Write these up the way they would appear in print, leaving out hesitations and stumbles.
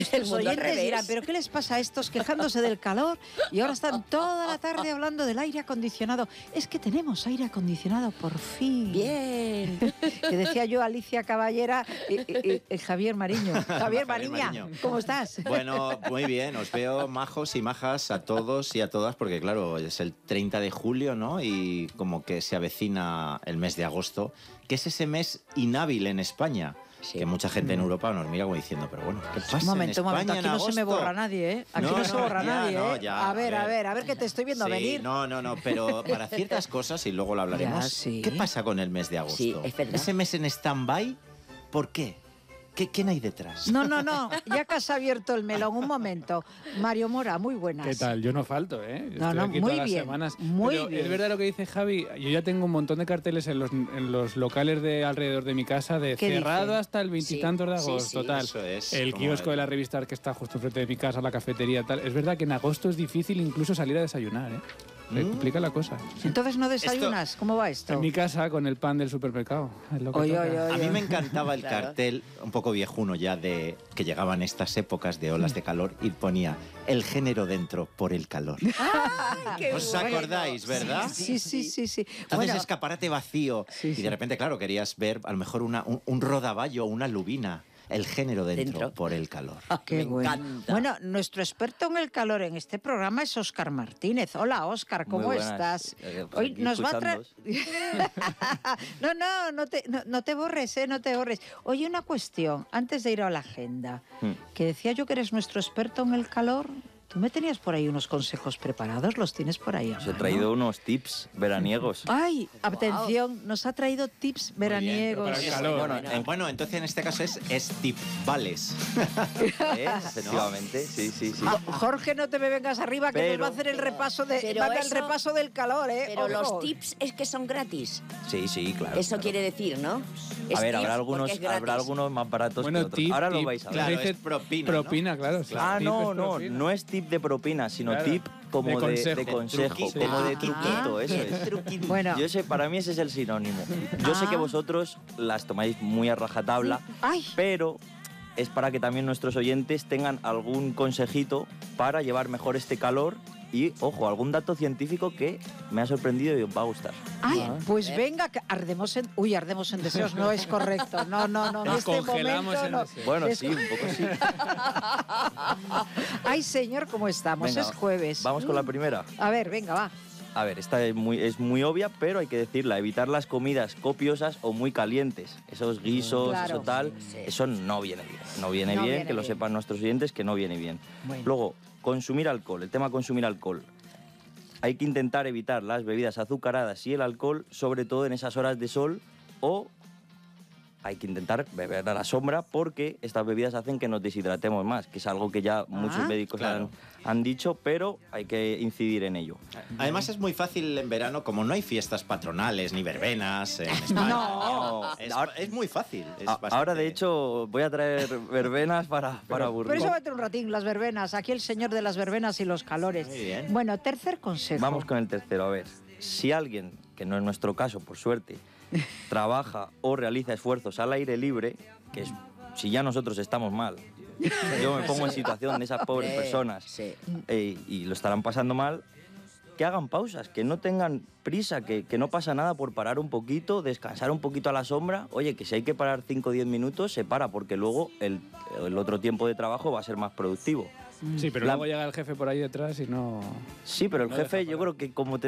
Los oyentes dirán, ¿pero qué les pasa a estos quejándose del calor y ahora están toda la tarde hablando del aire acondicionado? Es que tenemos aire acondicionado, por fin. Bien. Que decía yo, Alicia Caballera y Javier Mariño. Javier Mariño, ¿cómo estás? Bueno, muy bien, os veo majos y majas a todos y a todas, porque claro, es el 30 de julio, ¿no? Y como que se avecina el mes de agosto, que es ese mes inhábil en España. Sí. Que mucha gente en Europa nos mira como diciendo, pero bueno, ¿qué pasa un momento, en España aquí no se me borra nadie, ¿eh? Aquí no se borra nadie, ¿eh? Ya, a ver, que te estoy viendo venir. No, pero para ciertas cosas, y luego lo hablaremos, sí. ¿Qué pasa con el mes de agosto? Sí, es verdad. Ese mes en stand-by, ¿por qué? ¿Quién hay detrás? No, ya que has abierto el melón, un momento. Mario Mora, muy buenas. ¿Qué tal? Yo no falto, ¿eh? Estoy aquí muy todas bien, las semanas. Muy Pero bien. Es verdad lo que dice Javi, yo ya tengo un montón de carteles en los locales de alrededor de mi casa de cerrado dice? hasta el 20 y tantos de agosto, sí, tal. eso es, el kiosco de la revista que está justo frente de mi casa, la cafetería, tal. Es verdad que en agosto es difícil incluso salir a desayunar, ¿eh? Me complica la cosa. Entonces no desayunas, ¿cómo va esto? En mi casa con el pan del supermercado. Es lo que toca. A mí me encantaba el cartel, un poco viejuno ya, de que llegaban estas épocas de olas de calor y ponía el género dentro por el calor. ¿Os acordáis, verdad? Sí. Entonces escaparate vacío y de repente, claro, querías ver a lo mejor un rodaballo o una lubina. El género dentro por el calor. Qué bueno. Bueno, nuestro experto en el calor en este programa es Óscar Martínez. Hola, Óscar, ¿cómo estás? Hoy nos va a traer... No te borres, no te borres. Oye, una cuestión, antes de ir a la agenda, que decía yo que eres nuestro experto en el calor. Tú me tenías por ahí unos consejos preparados, ¿los tienes por ahí? Os he traído unos tips veraniegos. ¡Ay! Atención, nos ha traído tips veraniegos. Para el calor. Bueno, entonces en este caso es tip vales. Efectivamente, sí. Jorge, no te me vengas arriba, que nos va a hacer el repaso del calor, ¿eh? Pero los tips es que son gratis. Sí, claro. Eso quiere decir, ¿no? A ver, habrá algunos más baratos que otros. Ahora lo vais a ver. Claro, es propina, propina, claro. No es tip de propina, sino tip como de consejo, como de truquito, eso es. Bueno. Para mí ese es el sinónimo. Yo sé que vosotros las tomáis muy a rajatabla, pero es para que también nuestros oyentes tengan algún consejito para llevar mejor este calor. Y, ojo, algún dato científico que me ha sorprendido y os va a gustar. Pues venga, que ardemos en deseos, no es correcto. No, Nos este congelamos momento en no. deseos. Bueno, sí, un poco sí. Ay, señor, ¿cómo estamos? Venga, es jueves. Vamos con la primera. A ver, venga, va. A ver, esta es muy obvia, pero hay que decirla. Evitar las comidas copiosas o muy calientes. Esos guisos, eso tal, eso no viene bien. No viene bien, que lo sepan nuestros oyentes, que no viene bien. Bueno. Luego, consumir alcohol. El tema consumir alcohol. Hay que intentar evitar las bebidas azucaradas y el alcohol, sobre todo en esas horas de sol, o hay que intentar beber a la sombra porque estas bebidas hacen que nos deshidratemos más, que es algo que ya muchos médicos han dicho, pero hay que incidir en ello. Además es muy fácil en verano, como no hay fiestas patronales ni verbenas en España. Es muy fácil. Ahora, de hecho, voy a traer verbenas para aburrir. Pero eso va a tener un ratín, las verbenas. Aquí el señor de las verbenas y los calores. Muy bien. Bueno, tercer consejo. Vamos con el tercero. A ver, si alguien, que no es nuestro caso, por suerte, trabaja o realiza esfuerzos al aire libre, que es, si ya nosotros estamos mal, yo me pongo en situación de esas pobres personas y lo estarán pasando mal, que hagan pausas, que no tengan prisa, que no pasa nada por parar un poquito, descansar un poquito a la sombra. Oye, que si hay que parar 5 o 10 minutos, se para, porque luego el otro tiempo de trabajo va a ser más productivo. Sí, pero luego llega el jefe por ahí detrás y no... Sí, pero el jefe, yo creo que como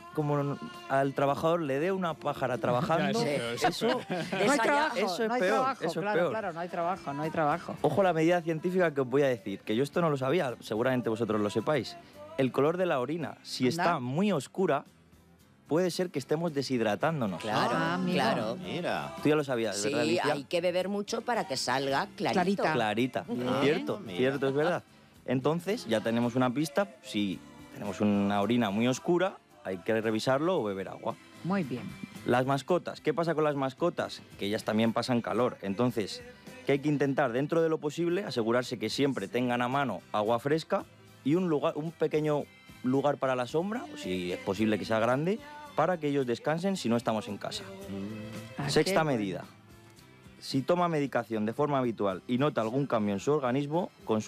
al trabajador le dé una pájara trabajando, eso no hay trabajo, eso es no hay peor, trabajo, eso es claro, peor. claro, no hay trabajo. Ojo la medida científica que os voy a decir, que yo esto no lo sabía, seguramente vosotros lo sepáis. El color de la orina, si está muy oscura, puede ser que estemos deshidratándonos. Claro, claro. Mira. Tú ya lo sabías, ¿verdad, Alicia? Sí, hay que beber mucho para que salga clarito. Clarita. Cierto, es verdad. Entonces, ya tenemos una pista. Si tenemos una orina muy oscura, hay que revisarlo o beber agua. Muy bien. Las mascotas. ¿Qué pasa con las mascotas? Que ellas también pasan calor. Entonces, que hay que intentar, dentro de lo posible, asegurarse que siempre tengan a mano agua fresca y un pequeño lugar para la sombra, o si es posible que sea grande, para que ellos descansen si no estamos en casa. Sexta medida. Si toma medicación de forma habitual y nota algún cambio en su organismo,